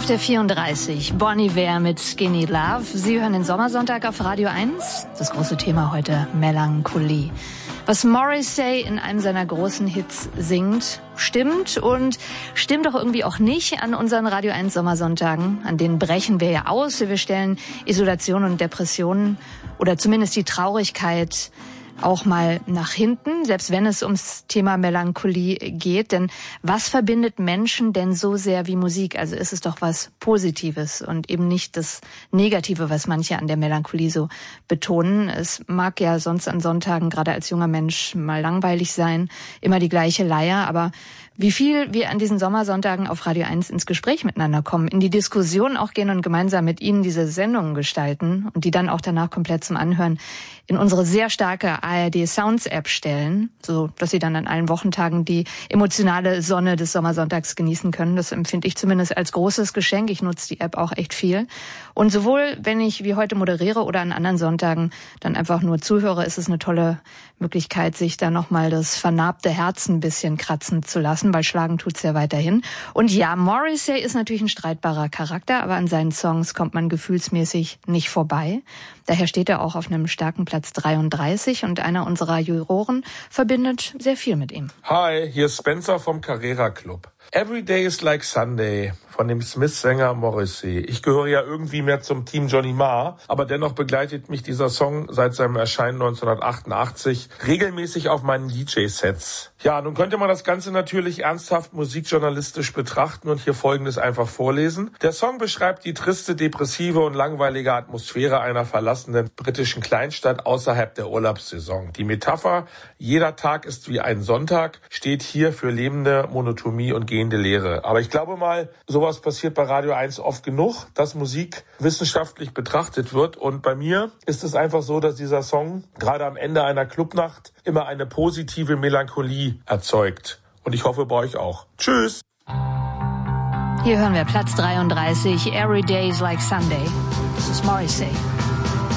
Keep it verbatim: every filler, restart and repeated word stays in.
Auf der vierunddreißig, Bon Iver mit Skinny Love. Sie hören den Sommersonntag auf Radio eins. Das große Thema heute, Melancholie. Was Morrissey in einem seiner großen Hits singt, stimmt und stimmt doch irgendwie auch nicht an unseren Radio eins Sommersonntagen. An denen brechen wir ja aus. Wir stellen Isolation und Depressionen oder zumindest die Traurigkeit auch mal nach hinten, selbst wenn es ums Thema Melancholie geht. Denn was verbindet Menschen denn so sehr wie Musik? Also ist es doch was Positives und eben nicht das Negative, was manche an der Melancholie so betonen. Es mag ja sonst an Sonntagen, gerade als junger Mensch, mal langweilig sein, immer die gleiche Leier, aber wie viel wir an diesen Sommersonntagen auf Radio eins ins Gespräch miteinander kommen, in die Diskussion auch gehen und gemeinsam mit Ihnen diese Sendungen gestalten und die dann auch danach komplett zum Anhören in unsere sehr starke A R D Sounds App stellen, so dass Sie dann an allen Wochentagen die emotionale Sonne des Sommersonntags genießen können. Das empfinde ich zumindest als großes Geschenk. Ich nutze die App auch echt viel. Und sowohl, wenn ich wie heute moderiere oder an anderen Sonntagen dann einfach nur zuhöre, ist es eine tolle Möglichkeit, sich da nochmal das vernarbte Herz ein bisschen kratzen zu lassen, weil schlagen tut's ja weiterhin. Und ja, Morrissey ist natürlich ein streitbarer Charakter, aber an seinen Songs kommt man gefühlsmäßig nicht vorbei. Daher steht er auch auf einem starken Platz dreiunddreißig und einer unserer Juroren verbindet sehr viel mit ihm. Hi, hier ist Spencer vom Carrera Club. Every Day is Like Sunday von dem Smith-Sänger Morrissey. Ich gehöre ja irgendwie mehr zum Team Johnny Marr, aber dennoch begleitet mich dieser Song seit seinem Erscheinen neunzehnhundertachtundachtzig regelmäßig auf meinen D J-Sets. Ja, nun könnte man das Ganze natürlich ernsthaft musikjournalistisch betrachten und hier Folgendes einfach vorlesen. Der Song beschreibt die triste, depressive und langweilige Atmosphäre einer verlassenen britischen Kleinstadt außerhalb der Urlaubssaison. Die Metapher, jeder Tag ist wie ein Sonntag, steht hier für lebende Monotonie und gehende Leere. Aber ich glaube mal, sowas passiert bei Radio eins oft genug, dass Musik wissenschaftlich betrachtet wird. Und bei mir ist es einfach so, dass dieser Song gerade am Ende einer Clubnacht immer eine positive Melancholie erzeugt. Und ich hoffe bei euch auch. Tschüss! Hier hören wir Platz dreiunddreißig, Every Day is Like Sunday. Das ist Morrissey.